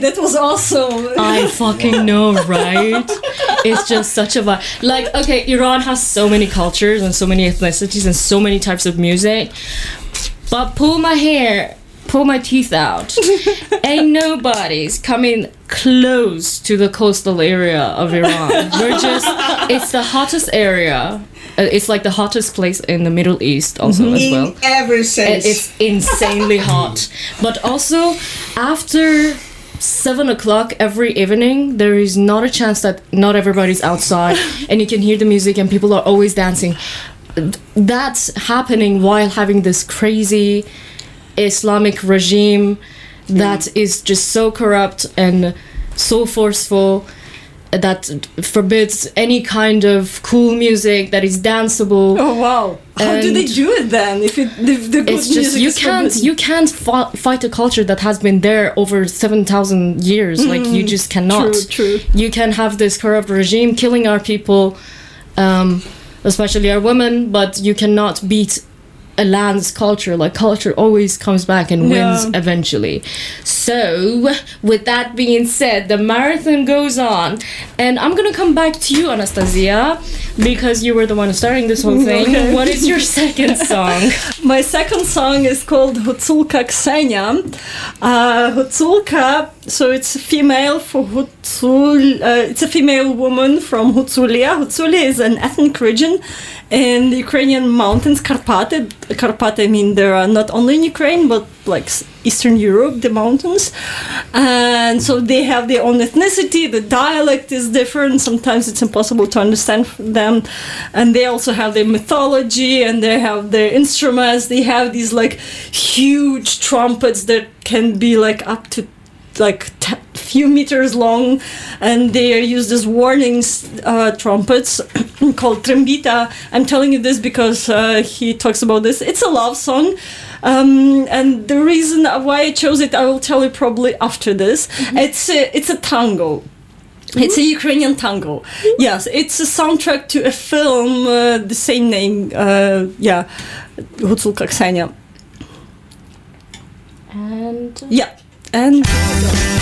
that was awesome. I fucking know, right? It's just such a vibe. Like, okay, Iran has so many cultures and so many ethnicities and so many types of music. But pull my hair, pull my teeth out. Ain't nobody's coming close to the coastal area of Iran. It's the hottest area. It's like the hottest place in the Middle East also as well. Ever since. It's insanely hot. But also, after 7 o'clock every evening, there is not a chance that not everybody's outside and you can hear the music and people are always dancing. That's happening while having this crazy Islamic regime that is just so corrupt and so forceful that forbids any kind of cool music that is danceable. Oh wow! How do they do it then? If the good it's just music you can't fight a culture that has been there over 7,000 years. Like you just cannot. True. You can have this corrupt regime killing our people, especially our women, but you cannot beat a land's culture. Like culture always comes back and wins eventually. So with that being said, the marathon goes on, and I'm gonna come back to you, Anastasia, because you were the one starting this whole thing. Okay. What is your second song? My second song is called Hutzulka Ksenia. Hutzulka, so it's female for Hutzul. It's a female woman from Hutsulia. Hutsulia is an ethnic region in the Ukrainian mountains, Karpaty. Karpaty, I mean, there are not only in Ukraine, but like Eastern Europe, the mountains. And so they have their own ethnicity. The dialect is different. Sometimes it's impossible to understand them. And they also have their mythology and they have their instruments. They have these like huge trumpets that can be like up to like few meters long, and they are used as warnings trumpets called trembita. I'm telling you this because he talks about this. It's a love song, and the reason why I chose it I will tell you probably after this. It's a tango. It's a Ukrainian tango. Yes, it's a soundtrack to a film, the same name. Hutzulka Ksenia. And yeah. And